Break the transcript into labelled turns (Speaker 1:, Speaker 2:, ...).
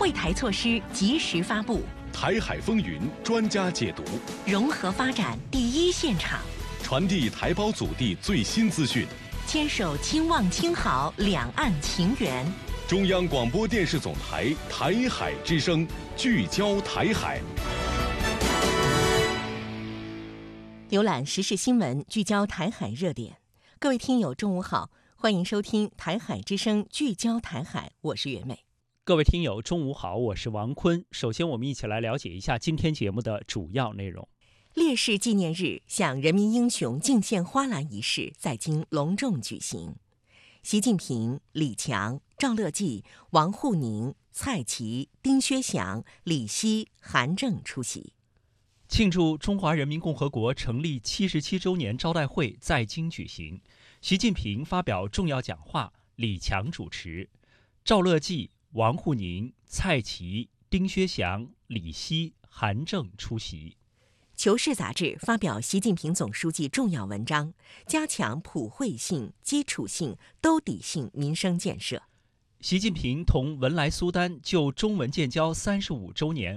Speaker 1: 惠台措施及时发布，
Speaker 2: 台海风云专家解读，
Speaker 1: 融合发展第一现场，
Speaker 2: 传递台胞祖地最新资讯，
Speaker 1: 牵手亲望亲好，两岸情缘。
Speaker 2: 中央广播电视总台台海之声，聚焦台海。
Speaker 1: 浏览时事新闻，聚焦台海热点。各位听友，中午好，欢迎收听台海之声，聚焦台海，我是袁美。
Speaker 3: 各位听友，中午好，我是王坤。首先，我们一起来了解一下今天节目的主要内容。
Speaker 1: 烈士纪念日向人民英雄敬献花篮仪式在京隆重举行，习近平、李强、赵乐际、王沪宁、蔡奇、丁薛祥、李希、韩正出席。
Speaker 3: 庆祝中华人民共和国成立77周年招待会在京举行，习近平发表重要讲话，李强主持，赵乐际、王沪宁、蔡奇、丁薛祥、李希、韩正出席。
Speaker 1: 《求是》杂志发表习近平总书记重要文章，加强普惠性、基础性、兜底性民生建设。
Speaker 3: 习近平同文莱苏丹就中文建交35周年